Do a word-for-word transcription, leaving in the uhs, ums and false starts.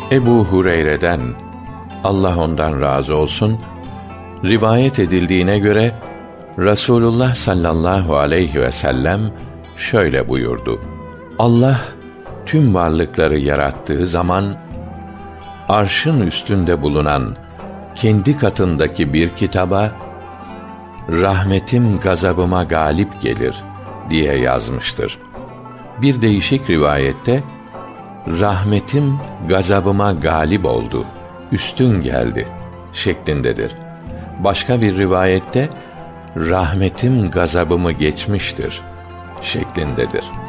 Ebu Hureyre'den, Allah ondan razı olsun, rivayet edildiğine göre Rasulullah sallallahu aleyhi ve sellem şöyle buyurdu: Allah tüm varlıkları yarattığı zaman arşın üstünde bulunan kendi katındaki bir kitaba rahmetim gazabıma galip gelir diye yazmıştır. Bir değişik rivayette rahmetim gazabıma galip oldu, üstün geldi şeklindedir. Başka bir rivayette rahmetim gazabımı geçmiştir şeklindedir.